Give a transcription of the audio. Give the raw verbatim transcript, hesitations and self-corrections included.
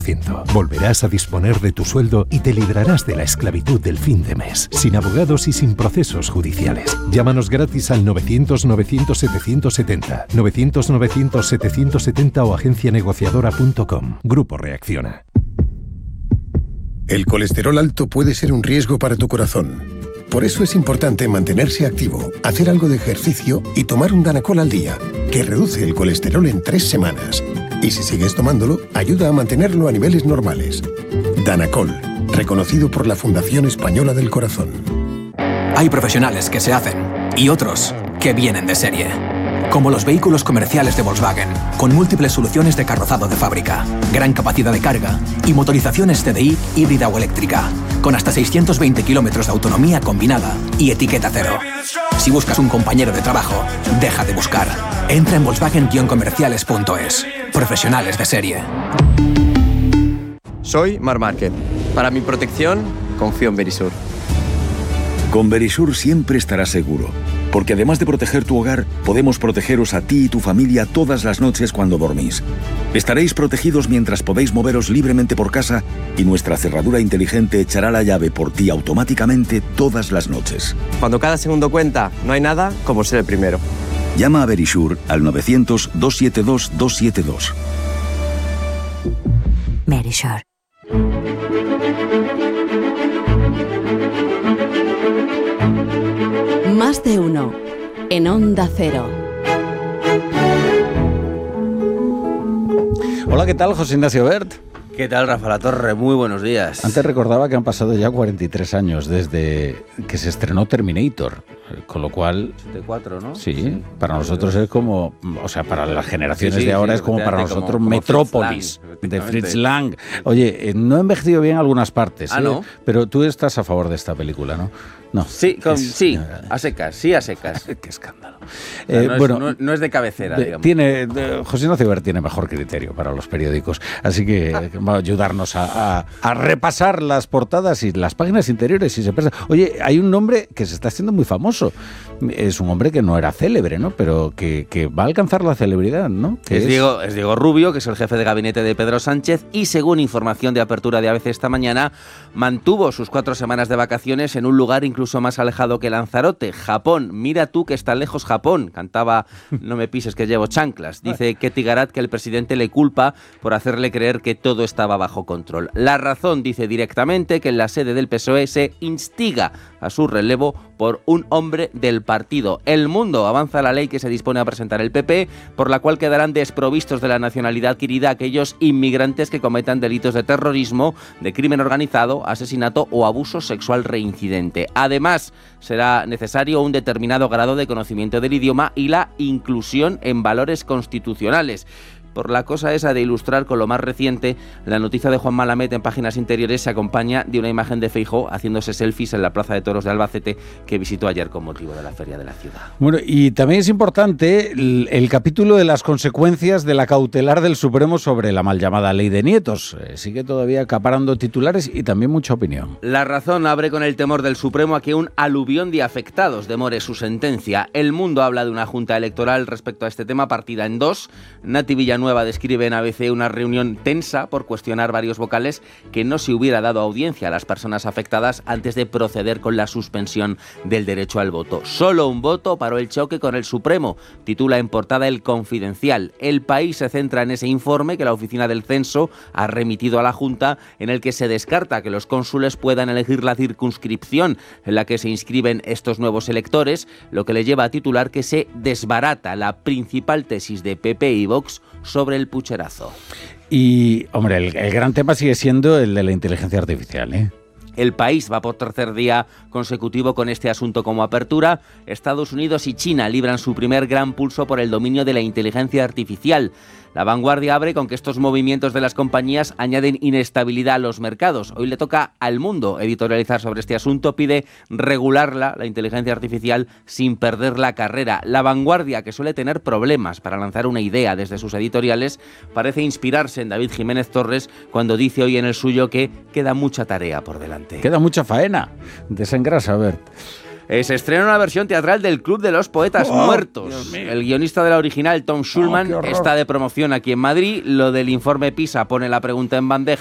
Volverás a disponer de tu sueldo y te librarás de la esclavitud del fin de mes, sin abogados y sin procesos judiciales. Llámanos gratis al novecientos novecientos setecientos setenta, novecientos novecientos setecientos setenta o agencia negociadora punto com. Grupo Reacciona. El colesterol alto puede ser un riesgo para tu corazón. Por eso es importante mantenerse activo, hacer algo de ejercicio y tomar un Danacol al día, que reduce el colesterol en tres semanas. Y si sigues tomándolo, ayuda a mantenerlo a niveles normales. Danacol, reconocido por la Fundación Española del Corazón. Hay profesionales que se hacen y otros que vienen de serie. Como los vehículos comerciales de Volkswagen, con múltiples soluciones de carrozado de fábrica, gran capacidad de carga y motorizaciones T D I híbrida o eléctrica, con hasta seiscientos veinte kilómetros de autonomía combinada y etiqueta cero. Si buscas un compañero de trabajo, deja de buscar. Entra en volkswagen guion comerciales punto es. Profesionales de serie. Soy Mar Márquez. Para mi protección, confío en Verisur. Con Verisur siempre estarás seguro, porque además de proteger tu hogar, podemos protegeros a ti y tu familia todas las noches cuando dormís. Estaréis protegidos mientras podéis moveros libremente por casa y nuestra cerradura inteligente echará la llave por ti automáticamente todas las noches. Cuando cada segundo cuenta, no hay nada como ser el primero. Llama a Verisur al novecientos, doscientos setenta y dos, doscientos setenta y dos. Verisur. Más de uno en Onda Cero. Hola, ¿qué tal, José Ignacio Bert? ¿Qué tal, Rafa La Torre? Muy buenos días. Antes recordaba que han pasado ya cuarenta y tres años desde que se estrenó Terminator, con lo cual... ochenta y cuatro, ¿no? Sí, sí, para nosotros es como... O sea, para las generaciones sí, sí, de ahora sí, es como para nosotros como, como Metrópolis, Fritz Lang, de Fritz Lang. Oye, eh, no ha envejecido bien algunas partes, Ah, ¿eh? ¿no? Pero tú estás a favor de esta película, ¿no? No. Sí, con, es, sí, a secas, sí a secas. Qué escándalo. O sea, Eh, no, es, bueno, no, no es de cabecera, de, digamos. tiene, de, José Ignacio Bert tiene mejor criterio para los periódicos, así que va a ayudarnos a, a, a repasar las portadas y las páginas interiores. Si se pasa. Oye, hay un nombre que se está haciendo muy famoso. Es un hombre que no era célebre, ¿no? Pero que, que va a alcanzar la celebridad, ¿no? Que Es, es... Diego, es Diego Rubio, que es el jefe de gabinete de Pedro Sánchez y, según información de apertura de A B C esta mañana, mantuvo sus cuatro semanas de vacaciones en un lugar incluso más alejado que Lanzarote, Japón. Mira tú que está lejos Japón, cantaba No me pises que llevo chanclas. Dice Ketty Garat que el presidente le culpa por hacerle creer que todo estaba bajo control. La razón, dice directamente, que en la sede del P S O E se instiga a su relevo por un hombre del partido. El Mundo avanza la ley que se dispone a presentar el P P, por la cual quedarán desprovistos de la nacionalidad adquirida aquellos inmigrantes que cometan delitos de terrorismo, de crimen organizado, asesinato o abuso sexual reincidente. Además, será necesario un determinado grado de conocimiento del idioma y la inclusión en valores constitucionales. Por la cosa esa de ilustrar con lo más reciente, la noticia de Juan Malamet en páginas interiores se acompaña de una imagen de Feijóo haciéndose selfies en la Plaza de Toros de Albacete que visitó ayer con motivo de la Feria de la Ciudad. Bueno, y también es importante el, el capítulo de las consecuencias de la cautelar del Supremo sobre la mal llamada ley de nietos. Eh, sigue todavía acaparando titulares y también mucha opinión. La Razón abre con el temor del Supremo a que un aluvión de afectados demore su sentencia. El Mundo habla de una junta electoral respecto a este tema partida en dos. Nati Villanueva describe en A B C una reunión tensa por cuestionar varios vocales que no se hubiera dado audiencia a las personas afectadas antes de proceder con la suspensión del derecho al voto. Solo un voto paró el choque con el Supremo, titula en portada El Confidencial. El País se centra en ese informe que la Oficina del Censo ha remitido a la Junta, en el que se descarta que los cónsules puedan elegir la circunscripción en la que se inscriben estos nuevos electores, lo que le lleva a titular que se desbarata la principal tesis de P P y Vox sobre el pucherazo. Y, hombre, el, el gran tema sigue siendo el de la inteligencia artificial, ¿eh? El País va por tercer día consecutivo con este asunto como apertura. Estados Unidos y China libran su primer gran pulso por el dominio de la inteligencia artificial. La Vanguardia abre con que estos movimientos de las compañías añaden inestabilidad a los mercados. Hoy le toca al Mundo editorializar sobre este asunto. Pide regularla, la inteligencia artificial, sin perder la carrera. La Vanguardia, que suele tener problemas para lanzar una idea desde sus editoriales, parece inspirarse en David Jiménez Torres cuando dice hoy en el suyo que queda mucha tarea por delante. Queda mucha faena. Desengrasa, a ver. Eh, se estrena una versión teatral del Club de los Poetas Oh, Muertos. El guionista de la original, Tom Schulman, Oh, qué horror. está de promoción aquí en Madrid. Lo del informe PISA pone la pregunta en bandeja.